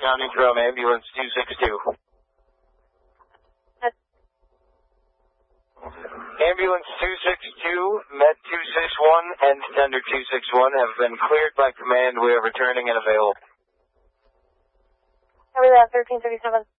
responding from ambulance 262. Ambulance 262, Med 261, and Tender 261 have been cleared by command. We are returning and available. Copy that, 1337.